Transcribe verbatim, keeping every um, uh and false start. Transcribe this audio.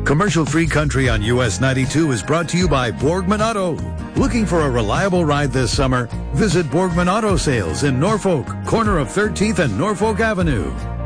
Commercial-free country on U S ninety-two is brought to you by Borgman Auto. Looking for a reliable ride this summer? Visit Borgman Auto Sales in Norfolk, corner of thirteenth and Norfolk Avenue.